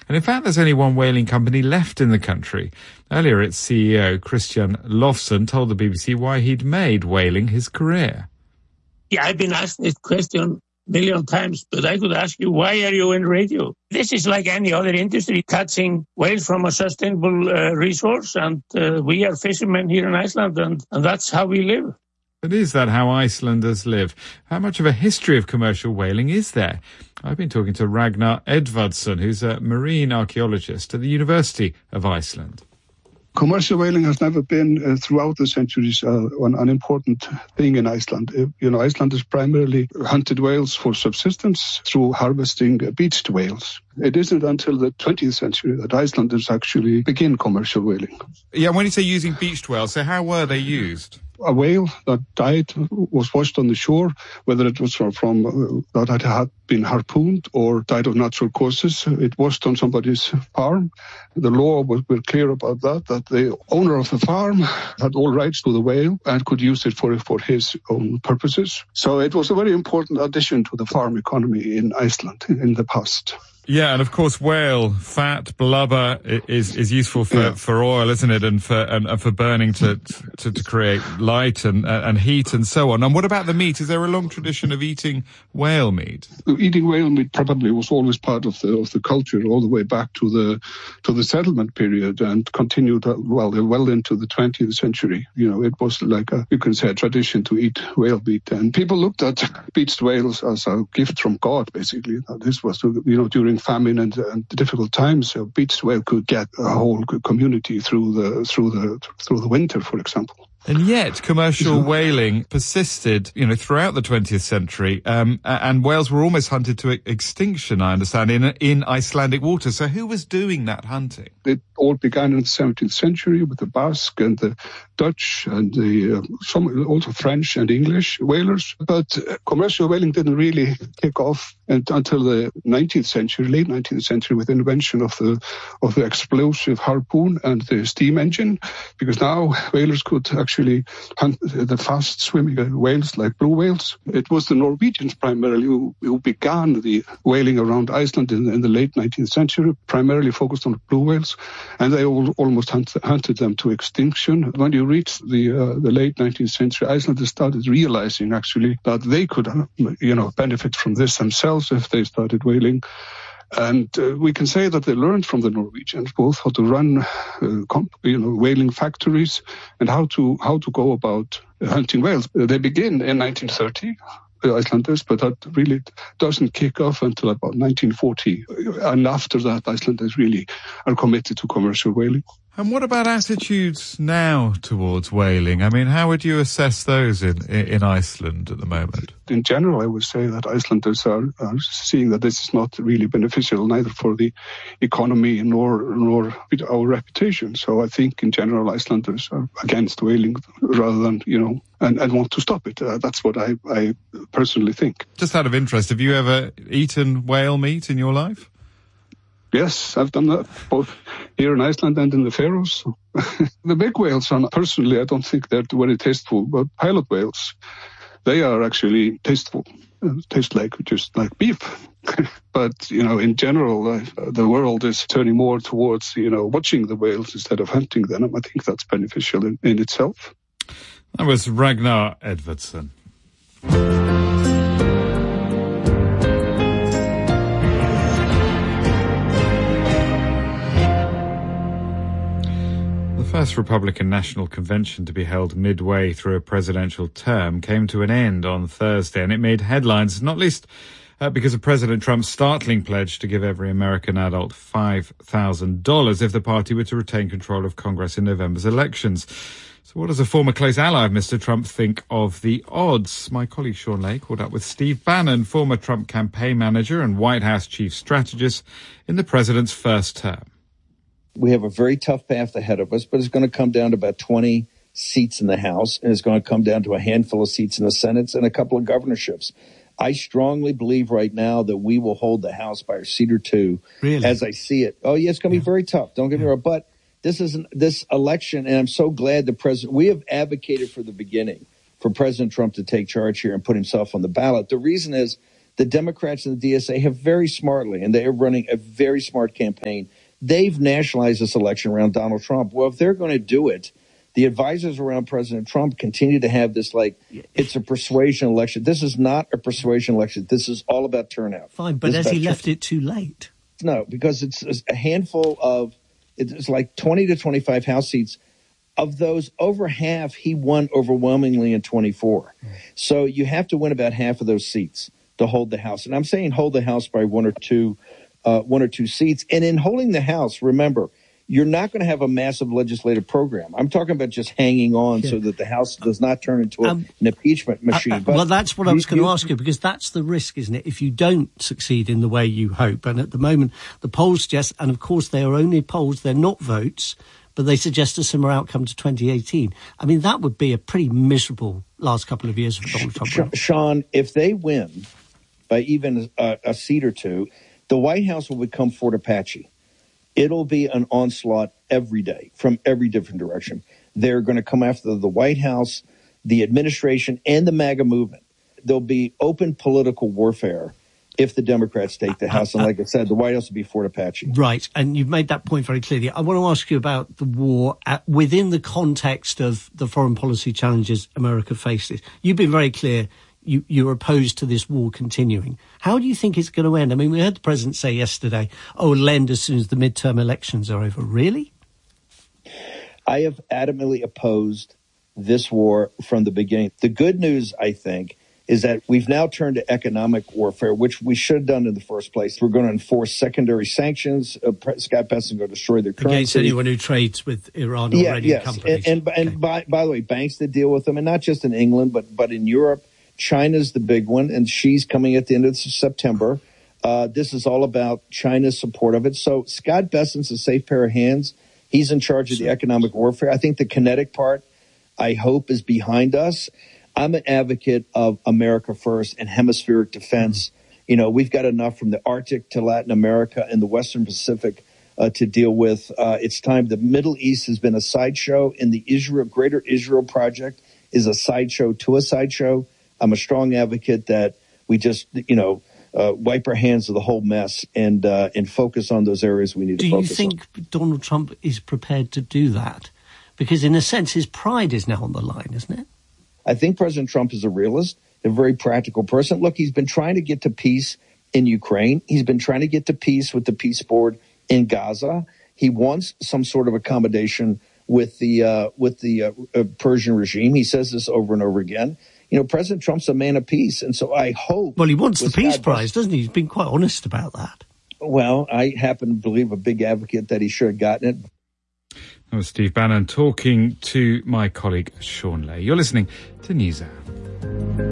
And in fact, there's only one whaling company left in the country. Earlier, its CEO, Christian Lofson, told the BBC why he'd made whaling his career. Yeah, I've been asked this question a million times, but I could ask you, why are you in radio? This is like any other industry, catching whales from a sustainable resource, and we are fishermen here in Iceland, and that's how we live. But is that how Icelanders live? How much of a history of commercial whaling is there? I've been talking to Ragnar Edvardsson, who's a marine archaeologist at the University of Iceland. Commercial whaling has never been, throughout the centuries, an important thing in Iceland. Icelanders primarily hunted whales for subsistence through harvesting beached whales. It isn't until the 20th century that Icelanders actually begin commercial whaling. Yeah, when you say using beached whales, so how were they used? A whale that died was washed on the shore, whether it was from that had been harpooned or died of natural causes. It washed on somebody's farm. The law was clear about that the owner of the farm had all rights to the whale and could use it for his own purposes. So it was a very important addition to the farm economy in Iceland in the past. Yeah, and of course, whale fat, blubber is useful for oil, isn't it? And for burning to create light and heat and so on. And what about the meat? Is there a long tradition of eating whale meat? Eating whale meat probably was always part of the culture all the way back to the settlement period and continued well into the 20th century. It was like a tradition to eat whale meat, and people looked at beached whales as a gift from God. Basically, this was during famine and difficult times, a beached whale could get a whole community through the winter, for example. And yet, commercial whaling persisted, throughout the 20th century, and whales were almost hunted to extinction, I understand, in Icelandic waters. So who was doing that hunting? It all began in the 17th century with the Basque and the Dutch and some also French and English whalers. But commercial whaling didn't really kick off until the 19th century, late 19th century, with the invention of the explosive harpoon and the steam engine, because now whalers could actually hunt the fast-swimming whales like blue whales. It was the Norwegians primarily who began the whaling around Iceland in the late 19th century, primarily focused on blue whales, and they almost hunted them to extinction. When you reach the late 19th century, Icelanders started realizing actually that they could benefit from this themselves if they started whaling. And we can say that they learned from the Norwegians both how to run whaling factories and how to go about hunting whales. They begin in 1930. Icelanders, but that really doesn't kick off until about 1940. And after that, Icelanders really are committed to commercial whaling. And what about attitudes now towards whaling? I mean, how would you assess those in Iceland at the moment? In general, I would say that Icelanders are seeing that this is not really beneficial, neither for the economy nor our reputation. So I think in general, Icelanders are against whaling rather than, and want to stop it. That's what I personally think. Just out of interest, have you ever eaten whale meat in your life? Yes, I've done that, both here in Iceland and in the Faroes. The big whales, personally, I don't think they're very tasteful, but pilot whales, they are actually tasteful. Taste just like beef. But, in general, the world is turning more towards, watching the whales instead of hunting them. I think that's beneficial in itself. That was Ragnar Edvardsson. The first Republican National Convention to be held midway through a presidential term came to an end on Thursday, and it made headlines, not least because of President Trump's startling pledge to give every American adult $5,000 if the party were to retain control of Congress in November's elections. So what does a former close ally of Mr. Trump think of the odds? My colleague Sean Lay caught up with Steve Bannon, former Trump campaign manager and White House chief strategist in the president's first term. We have a very tough path ahead of us, but it's going to come down to about 20 seats in the House, and it's going to come down to a handful of seats in the Senate and a couple of governorships. I strongly believe right now that we will hold the House by a seat or two, as I see it. Oh, yeah, it's going to be very tough. Don't get me wrong. But this election, and I'm so glad we have advocated from the beginning for President Trump to take charge here and put himself on the ballot. The reason is The Democrats and the DSA have very smartly, and they are running a very smart campaign. They've nationalized this election around Donald Trump. Well, if they're going to do it, the advisors around President Trump continue to have this it's a persuasion election. This is not a persuasion election. This is all about turnout. Fine, but has he left it too late? No, because it's a handful of, it's like 20 to 25 House seats. Of those, over half, he won overwhelmingly in 24. So you have to win about half of those seats to hold the House. And I'm saying hold the House by one or two seats. And in holding the House, remember, you're not going to have a massive legislative program. I'm talking about just hanging on so that the House does not turn into an impeachment machine. Well, that's what I was going to ask you, because that's the risk, isn't it? If you don't succeed in the way you hope. And at the moment, the polls suggest, and of course they are only polls, they're not votes, but they suggest a similar outcome to 2018. I mean, that would be a pretty miserable last couple of years for Donald Trump. Sean, if they win by even a seat or two, the White House will become Fort Apache. It'll be an onslaught every day from every different direction. They're going to come after the White House, the administration, and the MAGA movement. There'll be open political warfare if the Democrats take the House. And like I said, the White House will be Fort Apache. Right. And you've made that point very clearly. I want to ask you about the war within the context of the foreign policy challenges America faces. You've been very clear. You're opposed to this war continuing. How do you think it's going to end? I mean, we heard the president say yesterday, it'll end as soon as the midterm elections are over. Really? I have adamantly opposed this war from the beginning. The good news, I think, is that we've now turned to economic warfare, which we should have done in the first place. We're going to enforce secondary sanctions. Scott Bessent is going to destroy their currency. Against anyone who trades with Iran or any companies. And by the way, banks that deal with them, and not just in England, but in Europe. China's the big one, and Xi's coming at the end of September. This is all about China's support of it. So Scott Bessent's a safe pair of hands. He's in charge of the economic warfare. I think the kinetic part, I hope, is behind us. I'm an advocate of America first and hemispheric defense. You know, we've got enough from the Arctic to Latin America and the Western Pacific to deal with. It's time. The Middle East has been a sideshow, and the Greater Israel Project is a sideshow to a sideshow. I'm a strong advocate that we just, wipe our hands of the whole mess and focus on those areas we need to focus on. Do you think Donald Trump is prepared to do that? Because in a sense, his pride is now on the line, isn't it? I think President Trump is a realist, a very practical person. Look, he's been trying to get to peace in Ukraine. He's been trying to get to peace with the peace board in Gaza. He wants some sort of accommodation with the Persian regime. He says this over and over again. You know, President Trump's a man of peace, and so I hope... Well, he wants the Peace Prize, doesn't he? He's been quite honest about that. Well, I happen to believe a big advocate that he should have gotten it. That was Steve Bannon talking to my colleague Sean Lay. You're listening to NewsHour.